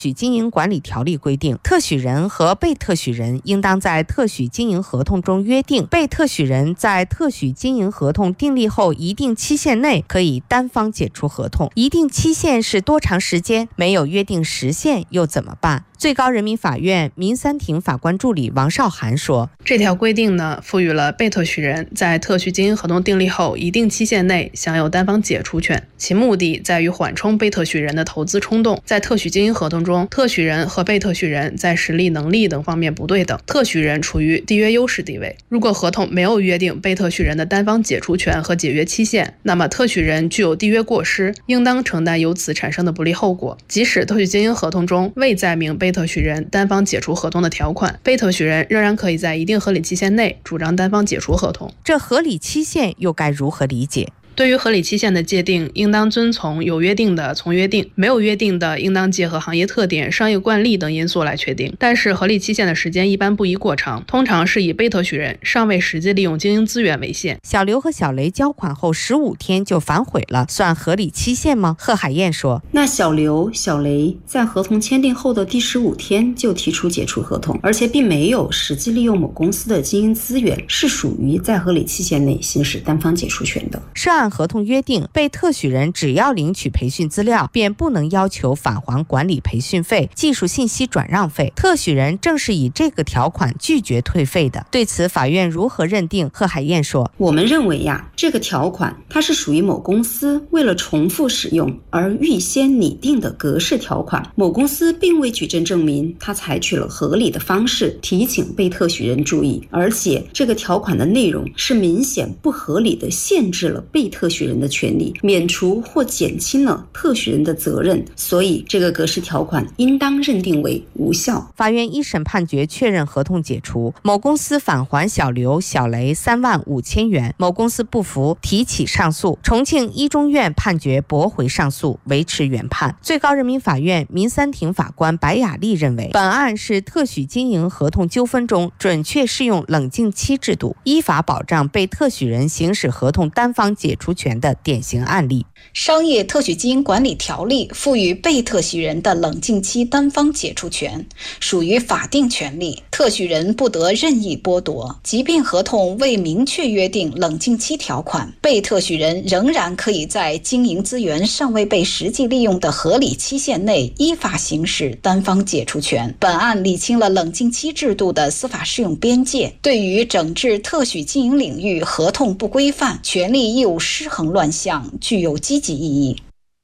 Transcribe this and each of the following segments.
许经营管理条例规定，特许人和被特许人应当在特许经营合同中约定，被特许人在特许经营合同订立后一定期限内可以单方解除合同。一定期限是多长时间？没有约定时限又怎么办？最高人民法院民三庭法官助理王少涵说， 这条规定呢，赋予了被特许人在特许经营合同订立后一定期限内享有单方解除权，其目的在于缓冲被特许人的投资冲动。在特许经营合同中，特许人和被特许人在实力、能力等方面不对等，特许人处于缔约优势地位。如果合同没有约定被特许人的单方解除权和解约期限，那么特许人具有缔约过失，应当承担由此产生的不利后果。即使特许经营合同中未载明被特许人单方解除合同的条款，被特许人仍然可以在一定合理期限内主张单方解除合同。 这合理期限又该如何理解？ 对于合理期限的界定，应当遵从有约定的从约定，没有约定的应当结合行业特点、商业惯例等因素来确定。但是合理期限的时间一般不宜过长，通常是以被特许人尚未实际利用经营资源为限。 小刘和小雷交款后15天就反悔了，算合理期限吗？贺海燕说， 那小刘、小雷在合同签订后的第15天就提出解除合同，而且并没有实际利用某公司的经营资源，是属于在合理期限内行使单方解除权的。 涉案合同约定，被特许人只要领取培训资料，便不能要求返还管理培训费、技术信息转让费。特许人正是以这个条款拒绝退费的。对此，法院如何认定？贺海燕说， 我们认为呀，这个条款它是属于某公司为了重复使用而预先拟定的格式条款。某公司并未举证证明他采取了合理的方式提醒被特许人注意，而且这个条款的内容是明显不合理的限制了被特许人的权利，免除或减轻了特许人的责任，所以这个格式条款应当认定为无效。 法院一审判决确认合同解除，某公司返还小刘、小雷3万5千元，某公司不服提起上诉，重庆一中院判决驳回上诉，维持原判。最高人民法院民三庭法官白雅丽认为，本案是特许经营合同纠纷中准确适用冷静期制度，依法保障被特许人行使合同单方解除权的典型案例。 商业特许经营管理条例赋予被特许人的冷静期单方解除权，属于法定权利，特许人不得任意剥夺。即便合同未明确约定冷静期条款，被特许人仍然可以在经营资源尚未被实际利用的合理期限内依法行使单方解除权。本案理清了冷静期制度的司法适用边界，对于整治特许经营领域合同不规范、权利义务失衡乱象具有积极意义。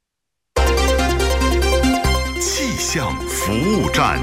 气象服务站，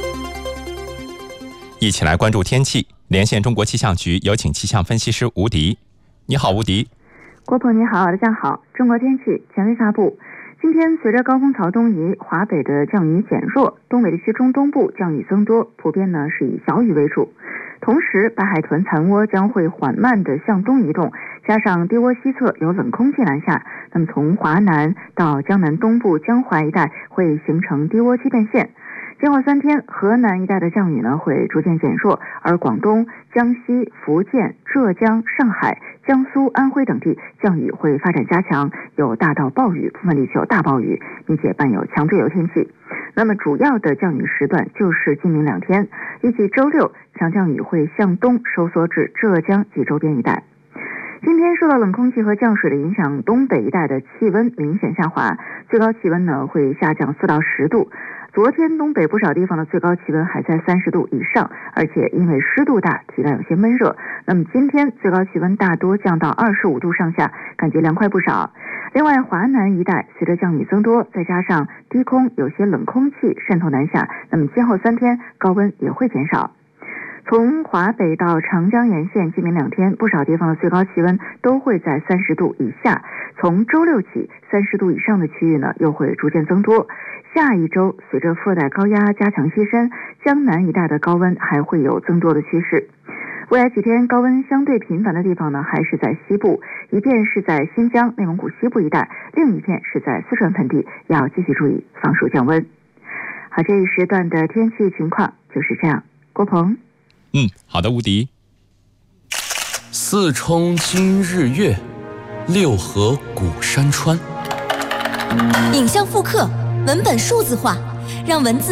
一起来关注天气。连线中国气象局，有请气象分析师吴迪。你好，吴迪。 郭鹏你好，大家好。中国天气权威发布。今天随着高空槽东移，华北的降雨减弱，东北地区中东部降雨增多，普遍呢是以小雨为主。同时，白海豚残涡将会缓慢地向东移动，加上低涡西侧有冷空气南下，那么从华南到江南东部江淮一带会形成低涡欺骗线。今后3天，河南一带的降雨呢会逐渐减弱，而广东、江西、福建、浙江、上海、江苏、安徽等地降雨会发展加强，有大到暴雨，部分地区有大暴雨，并且伴有强对流天气。那么主要的降雨时段就是今明2天，预计周6强降雨会向东收缩至浙江及周边一带。今天受到冷空气和降水的影响，东北一带的气温明显下滑，最高气温呢会下降4到10度。昨天东北不少地方的最高气温还在30度以上，而且因为湿度大，体感有些闷热。那么今天最高气温大多降到25度上下，感觉凉快不少。另外，华南一带随着降雨增多，再加上低空有些冷空气渗透南下，那么今后3天高温也会减少。从华北到长江沿线，今明2天不少地方的最高气温都会在30度以下。从周6起，30度以上的区域呢又会逐渐增多。下一周随着副带高压加强西伸，江南一带的高温还会有增多的趋势。未来几天高温相对频繁的地方呢还是在西部，一片是在新疆、内蒙古西部一带，另一片是在四川盆地，要继续注意防暑降温。好，这一时段的天气情况就是这样。郭鹏。 好的，吴迪。 四冲今日月，六合古山川。 影像复刻，文本数字化， 让文字